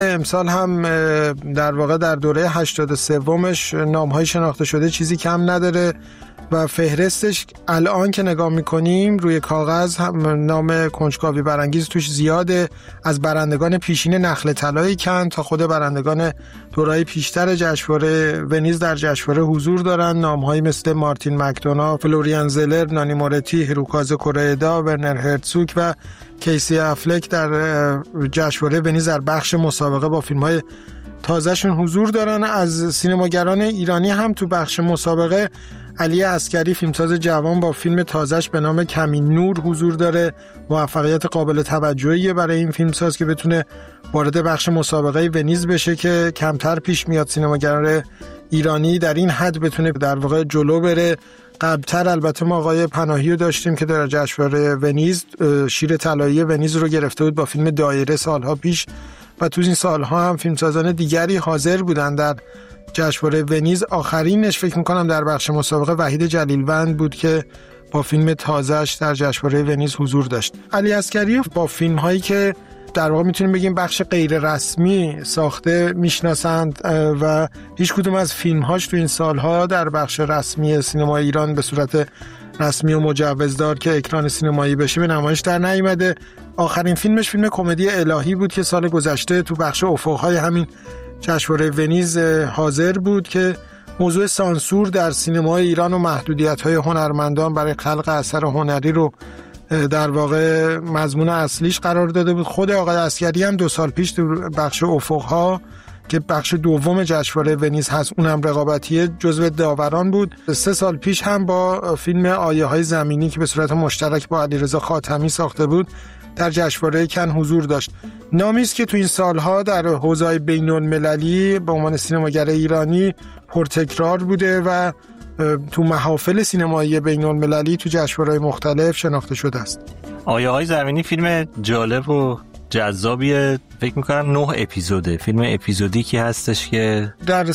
امسال هم در واقع در دوره 83مش نام‌های شناخته شده چیزی کم نداره و فهرستش الان که نگاه میکنیم روی کاغذ هم نام کنجکاوی برانگیز توش زیاده، از برندگان پیشین نخل طلای کن تا خود برندگان دوره‌های پیشتر جشنواره ونیز در جشنواره حضور دارن. نام‌هایی مثل مارتین مکدونا، فلوریان زلر، نانی مورتی، هیروکازه کوروئدا، ورنر هرتزوگ و کیسی افلک در جشنواره ونیز در بخش مسابقه با فیلم‌های تازه‌شون حضور دارن. از سینماگران ایرانی هم تو بخش مسابقه علی عسکری فیلمساز جوان با فیلم تازه‌اش به نام کمین نور حضور داره. موفقیت قابل توجهیه برای این فیلمساز که بتونه وارد بخش مسابقه ونیز بشه که کمتر پیش میاد سینماگران ایرانی در این حد بتونه در واقع جلو بره. قبلتر البته ما آقای پناهی رو داشتیم که در جشنواره ونیز شیر طلایی ونیز رو گرفته بود با فیلم دایره سالها پیش و تو این سالها هم فیلمسازان دیگری حاضر بودن در جشنواره ونیز. آخرینش فکر میکنم در بخش مسابقه وحید جلیلوند بود که با فیلم تازه‌اش در جشنواره ونیز حضور داشت. علی عسکری با فیلم‌هایی که در واقع میتونیم بگیم بخش غیر رسمی ساخته میشناسند و هیچ کدوم از فیلم‌هاش تو این سالها در بخش رسمی سینما ایران به صورت رسمی و مجوزدار که اکران سینمایی بشه به نمایش در نیامده. آخرین فیلمش فیلم کمدی الهی بود که سال گذشته تو بخش افق‌های همین جشنواره ونیز حاضر بود که موضوع سانسور در سینمای ایران و محدودیت‌های هنرمندان برای خلق اثر هنری رو در واقع مضمون اصلیش قرار داده بود. خود آقای عسکری هم 2 سال پیش تو بخش افق‌ها که بخش دوم جشنواره ونیز هست اونم رقابتیه جزو داوران بود. 3 سال پیش هم با فیلم آیه‌های زمینی که به صورت مشترک با علیرضا خاتمی ساخته بود در جشنواره کن حضور داشت. نامی است که تو این سالها در حوزه‌های بین‌المللی به عنوان سینماگر ایرانی پرتکرار بوده و تو محافل سینمایی بین‌المللی تو جشنواره‌های مختلف شناخته شده است. آیه‌های زمینی فیلم جالب و جذابیه، فکر می‌کنم 9 اپیزوده، فیلم اپیزودیکی هستش که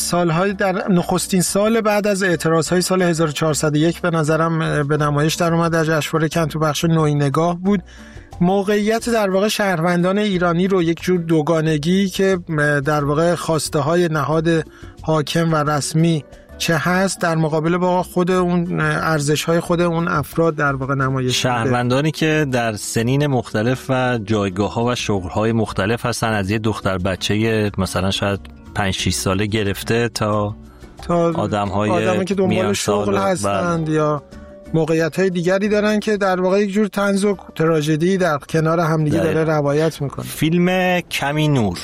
در نخستین سال بعد از اعتراض‌های سال 1401 به نظرم به نمایش در اومد در جشنواره کن تو بخش نوعی نگاه بود. موقعیت در واقع شهروندان ایرانی رو یک جور دوگانگی که در واقع خواسته‌های نهاد حاکم و رسمی چه هست در مقابل با خود اون ارزش‌های خود اون افراد در واقع نمایش شهروندانی که در سنین مختلف و جایگاه‌ها و شغل‌های مختلف هستن، از یه دختر بچه مثلا شاید 5-6 ساله گرفته تا آدمایی که دنبال شغل هستند یا موقعیت‌های دیگری دارن که در واقع یک جور طنز و تراژدی در کنار همدیگه داره روایت میکنه. فیلم کمین نور.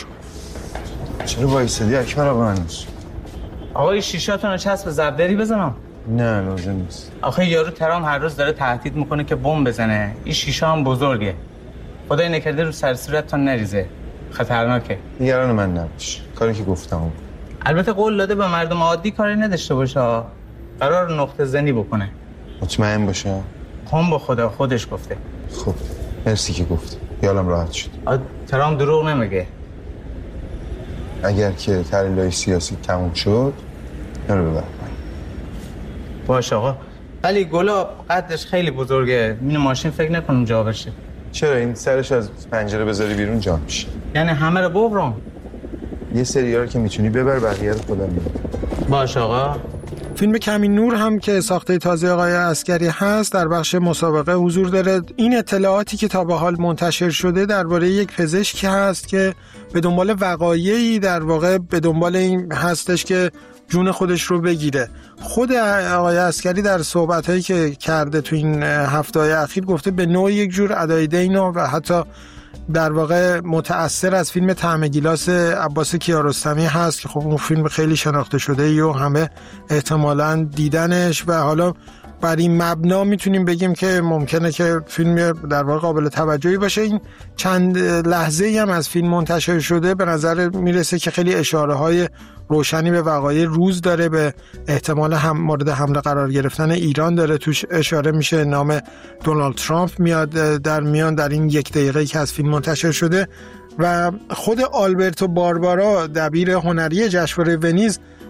چرا وایسادی اکبر آقا هنوز؟ آقای شیشاتون رو چسب زبدری بزنم؟ نه لازم نیست. آخه یارو ترام هر روز داره تهدید میکنه که بمب بزنه. این شیشه هم بزرگه. خدای نکرده رو سر صورتتون نریزه. خطرناکه. نگران من نباش. کاری که گفتم. البته قول داده به مردم عادی کاری نداشته باشه. قرار نقطه زنی بکنه. مطمئن باشه. هم با خدا خودش گفته. خب مرسی که گفت. خیالم راحت شد. ترام دروغ نمیگه. اگر که تحلیل‌های سیاسی تموم شد نرو ببر. باشه آقا. ولی گلاب قدش خیلی بزرگه. این ماشین فکر نکنم جا بشه. چرا این سرش از پنجره بذاری بیرون جا میشه. یعنی همه رو ببرم. یه سری‌ها رو که میتونی ببر، بقیه رو خودم میبرم. باشه آقا. فیلم کمین نور هم که ساخته تازه آقای عسکری هست در بخش مسابقه حضور داره. این اطلاعاتی که تا به حال منتشر شده درباره یک پزشکی هست که به دنبال وقایعی در واقع به دنبال این هستش که جون خودش رو بگیره. خود آقای عسکری در صحبتایی که کرده تو این هفته‌های اخیر گفته به نوعی یک جور ادای دین و حتی در واقع متأثر از فیلم طعم گیلاس عباس کیارستمی هست که خب اون فیلم خیلی شناخته شده و همه احتمالاً دیدنش و حالا بر این مبنا میتونیم بگیم که ممکنه که فیلم در واقع قابل توجهی باشه. این چند لحظه‌ای هم از فیلم منتشر شده به نظر میرسه که خیلی اشاره‌های روشنی به وقایع روز داره، به احتمال هم مورد حمله قرار گرفتن ایران داره توش اشاره میشه. نام دونالد ترامپ میاد در میان در این 1 دقیقه‌ای که از فیلم منتشر شده و خود آلبرتو باربارا دبیر هنری جشنواره ونیز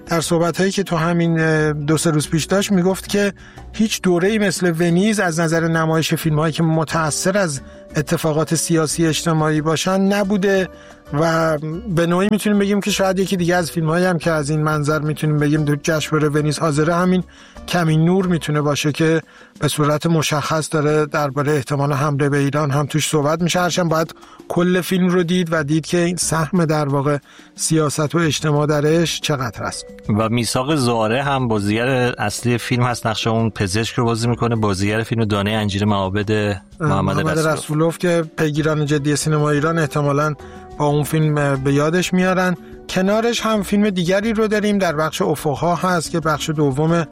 در صحبت‌هایی که تو همین 2-3 روز پیش داشت میگفت که هیچ دوره‌ای مثل ونیز از نظر نمایش فیلم‌هایی که متأثر از اتفاقات سیاسی اجتماعی باشن نبوده و به نوعی میتونیم بگیم که شاید یکی دیگه از فیلم‌هایی هم که از این منظر میتونیم بگیم در جشنواره ونیز حاضره همین کمین نور میتونه باشه که به صورت مشخص داره درباره احتمال حمله به ایران هم توش صحبت میشه. هرچند باید کل فیلم رو دید و دید که این سهم در واقع سیاست و اجتماع درش چقدر است. و میثاق زهره هم بازیگر اصلی فیلم هست، نقش اون پزشک رو بازی میکنه، بازیگر فیلم دانه انجیر معابد محمد رسولوف که پیگیران جدی سینما ایران احتمالاً با اون فیلم به یادش میارن. کنارش هم فیلم دیگری رو داریم در بخش افق‌ها هست که بخش دوم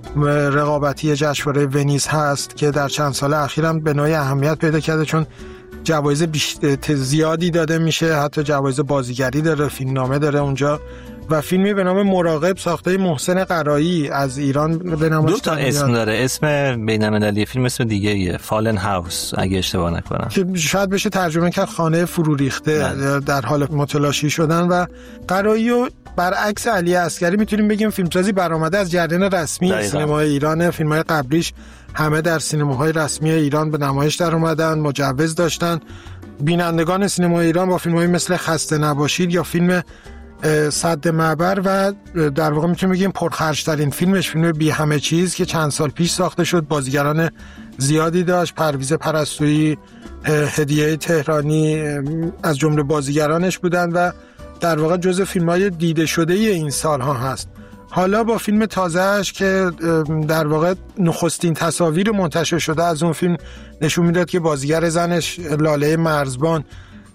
رقابتی جشنواره ونیز هست که در چند سال اخیر هم به نوعی اهمیت پیدا کرده چون جوایز زیادی داده میشه، حتی جوایز بازیگری داره، فیلمنامه داره اونجا و فیلمی به نام مراقب ساخته محسن قرایی از ایران به نام 2 تا اسم داره، اسم بین‌المللی فیلم اسم دیگه ایه، فالن هاوس اگه اشتباه نکنم، که شاید بشه ترجمه کرد خانه فرو ریخته در حال متلاشی شدن. و قرایی و برعکس علی عسگری میتونیم بگیم فیلمسازی برآمده از جریان رسمی سینمای ایران. فیلم‌های قبلیش همه در سینماهای رسمی ایران به نمایش در اومدن، مجوز داشتن. بینندگان سینمای ایران با فیلم‌های مثل خسته نباشید یا فیلم سد معبر و در واقع میتونیم بگیم پرخرج‌ترین فیلمش فیلم بی همه چیز که چند سال پیش ساخته شد، بازیگران زیادی داشت، پرویز پرستویی، هدیه تهرانی از جمله بازیگرانش بودن و در واقع جزو فیلم‌های دیده شده این سال‌ها هست. حالا با فیلم تازه‌اش که در واقع نخستین تصاویر منتشر شده از اون فیلم نشون میداد که بازیگر زنش لاله مرزبان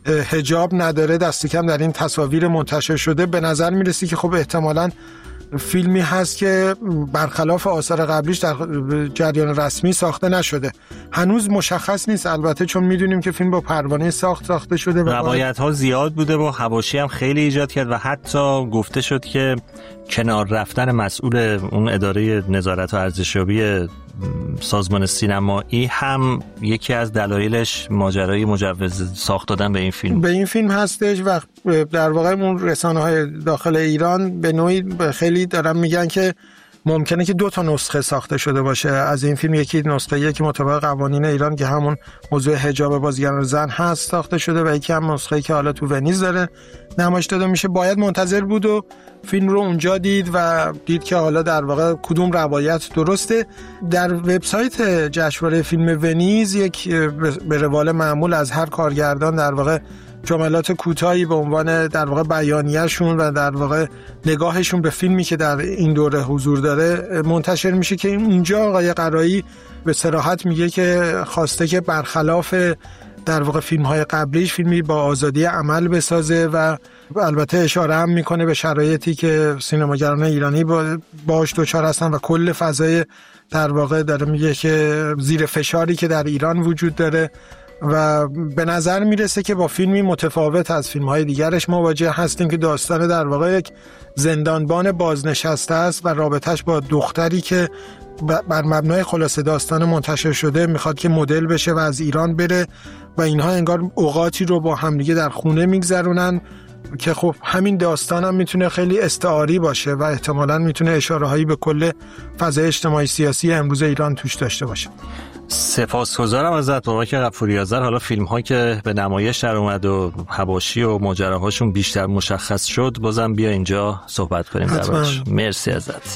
حجاب نداره، دست کم در این تصاویر منتشر شده. به نظر میرسی که خب احتمالاً فیلمی هست که برخلاف آثار قبلیش در جریان رسمی ساخته نشده. هنوز مشخص نیست البته چون میدونیم که فیلم با پروانه ساخته شده و روایت‌ها زیاد بوده و حواشی هم خیلی ایجاد کرد و حتی گفته شد که کنار رفتن مسئول اون اداره نظارت و ارزشیابی سازمان سینمایی هم یکی از دلایلش ماجرای مجوز ساخت دادن به این فیلم هستش و در واقع اون رسانه‌های داخل ایران به نوعی خیلی دارن میگن که ممکنه که 2 تا نسخه ساخته شده باشه از این فیلم. یکی نسخه که مطابق قوانین ایران که همون موضوع حجاب بازیگران زن هست ساخته شده و یکی هم نسخه‌ای که حالا تو ونیز داره نمایش داده میشه. باید منتظر بود و فیلم رو اونجا دید و دید که حالا در واقع کدوم روایت درسته. در وبسایت جشنواره فیلم ونیز یک به روال معمول از هر کارگردان در واقع جملات کوتاهی به عنوان در واقع بیانیه‌شون و در واقع نگاهشون به فیلمی که در این دوره حضور داره منتشر میشه که اونجا آقای قرایی به صراحت میگه که خواسته که برخلاف در واقع فیلم‌های قبلیش فیلمی با آزادی عمل بسازه و البته اشاره هم میکنه به شرایطی که سینماگران ایرانی باهاش دچار هستن و کل فضای در واقع داره میگه که زیر فشاری که در ایران وجود داره و به نظر میرسه که با فیلمی متفاوت از فیلم‌های دیگرش مواجه هستیم که داستان در واقع یک زندانبان بازنشسته است و رابطش با دختری که بر مبنای خلاصه داستان منتشر شده میخواد که مدل بشه و از ایران بره و اینها انگار اوقاتی رو با همدیگه در خونه میگذرونن که خب همین داستان هم میتونه خیلی استعاری باشه و احتمالاً میتونه اشاره‌هایی به کل فضای اجتماعی سیاسی امروز ایران توش داشته باشه. سپاسگزارم ازت بابک غفوری آذر. حالا فیلم ها که به نمایش در اومد و حواشی و ماجراهاشون بیشتر مشخص شد بازم بیا اینجا صحبت کنیم دربارش. مرسی ازت.